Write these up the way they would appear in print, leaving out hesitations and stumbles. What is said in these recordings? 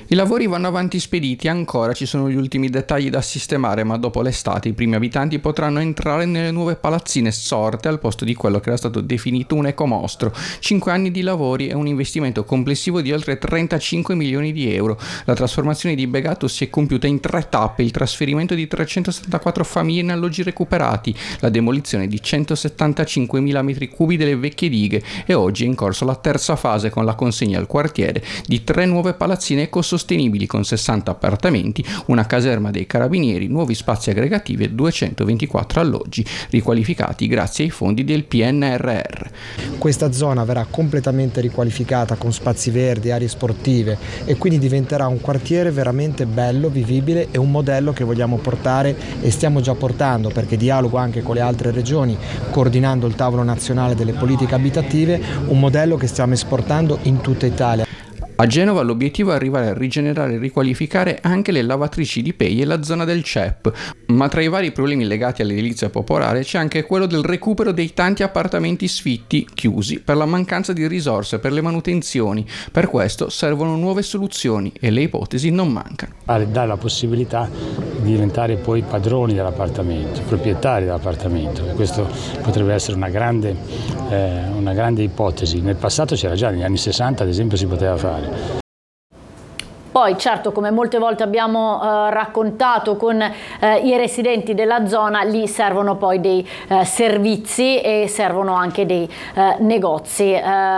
I lavori vanno avanti spediti, ancora ci sono gli ultimi dettagli da sistemare, ma dopo l'estate i primi abitanti potranno entrare nelle nuove palazzine sorte al posto di quello che era stato definito un ecomostro. 5 anni di lavori e un investimento complessivo di oltre 35 milioni di euro. La trasformazione di Begato si è compiuta in 3 tappe: il trasferimento di 374 famiglie in alloggi recuperati, la demolizione di 175.000 metri cubi delle vecchie dighe e oggi è in corso la terza fase con la consegna al quartiere di 3 nuove palazzine ecosostenibili con 60 appartamenti, una caserma dei carabinieri, nuovi spazi aggregativi e 224 alloggi riqualificati grazie ai fondi del PNRR. Questa zona verrà completamente riqualificata con spazi verdi, aree sportive e quindi diventerà un quartiere veramente bello, vivibile e un modello che vogliamo portare e stiamo già portando, perché dialogo anche con le altre regioni, coordinando il tavolo nazionale delle politiche abitative, un modello che stiamo esportando in tutta Italia. A Genova l'obiettivo è arrivare a rigenerare e riqualificare anche le lavatrici di Pei e la zona del CEP, ma tra i vari problemi legati all'edilizia popolare c'è anche quello del recupero dei tanti appartamenti sfitti chiusi per la mancanza di risorse per le manutenzioni. Per questo servono nuove soluzioni e le ipotesi non mancano. Dare la possibilità di diventare poi padroni dell'appartamento, proprietari dell'appartamento. Questo potrebbe essere una grande ipotesi. Nel passato c'era già, negli anni 60 ad esempio si poteva fare. Poi certo, come molte volte abbiamo raccontato con i residenti della zona, lì servono poi dei servizi e servono anche dei negozi.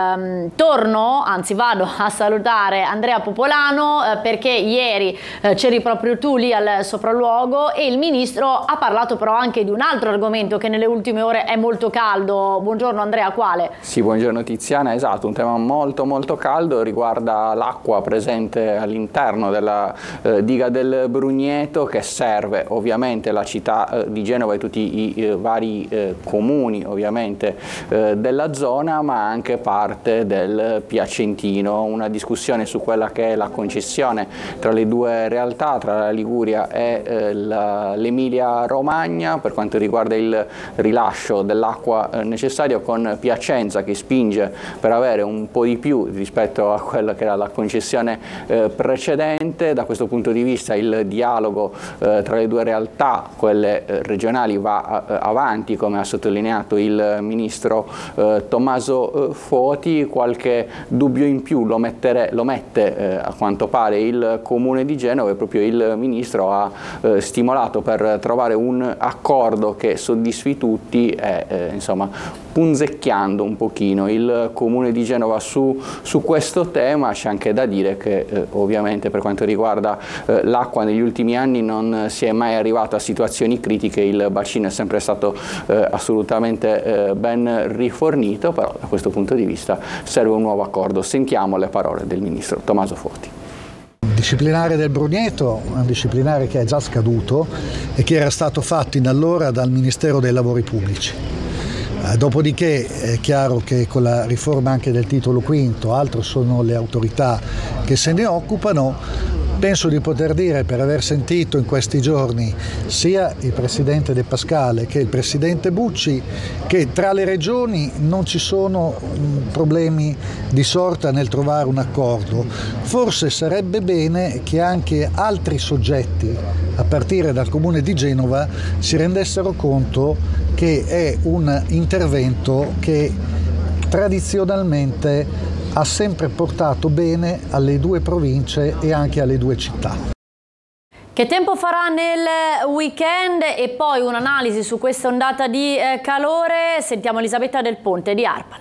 Vado a salutare Andrea Popolano perché ieri c'eri proprio tu lì al sopralluogo e il ministro ha parlato però anche di un altro argomento che nelle ultime ore è molto caldo. Buongiorno Andrea, quale? Sì, buongiorno Tiziana, esatto, un tema molto caldo, riguarda l'acqua presente all'interno della diga del Brugneto, che serve ovviamente la città di Genova e tutti i vari comuni ovviamente della zona, ma anche parte del Piacentino. Una discussione su quella che è la concessione tra le due realtà, tra la Liguria e l'Emilia Romagna, per quanto riguarda il rilascio dell'acqua necessario, con Piacenza che spinge per avere un po' di più rispetto a quella che era la concessione precedente. Da questo punto di vista il dialogo tra le due realtà, quelle regionali, va avanti, come ha sottolineato il ministro Tommaso Foti. Qualche dubbio in più lo mette a quanto pare il Comune di Genova, e proprio il ministro ha stimolato per trovare un accordo che soddisfi tutti e insomma punzecchiando un pochino il Comune di Genova su questo tema. C'è anche da dire che ovviamente per quanto riguarda l'acqua negli ultimi anni non si è mai arrivato a situazioni critiche, il bacino è sempre stato assolutamente ben rifornito, però da questo punto di vista serve un nuovo accordo. Sentiamo le parole del ministro Tommaso Foti. Il disciplinare del Brugneto è un disciplinare che è già scaduto e che era stato fatto in allora dal Ministero dei Lavori Pubblici. Dopodiché è chiaro che con la riforma anche del titolo quinto, altro sono le autorità che se ne occupano. Penso di poter dire, per aver sentito in questi giorni sia il Presidente De Pascale che il Presidente Bucci, che tra le regioni non ci sono problemi di sorta nel trovare un accordo. Forse sarebbe bene che anche altri soggetti, a partire dal Comune di Genova, si rendessero conto che è un intervento che tradizionalmente ha sempre portato bene alle due province e anche alle due città. Che tempo farà nel weekend? E poi un'analisi su questa ondata di calore. Sentiamo Elisabetta Del Ponte di ARPAL.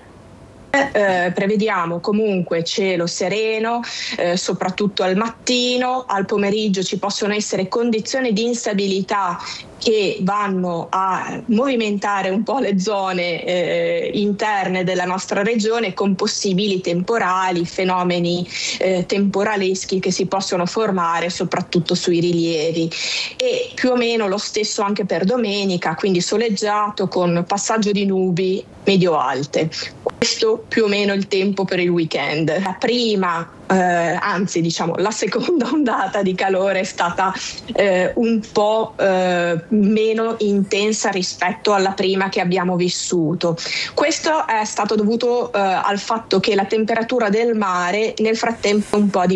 Prevediamo comunque cielo sereno, soprattutto al mattino. Al pomeriggio ci possono essere condizioni di instabilità che vanno a movimentare un po' le zone interne della nostra regione, con possibili temporali, fenomeni temporaleschi che si possono formare soprattutto sui rilievi, e più o meno lo stesso anche per domenica, quindi soleggiato con passaggio di nubi medio-alte. Questo più o meno il tempo per il weekend. La prima, anzi diciamo la seconda ondata di calore è stata un po' meno intensa rispetto alla prima che abbiamo vissuto. Questo è stato dovuto al fatto che la temperatura del mare nel frattempo è un po'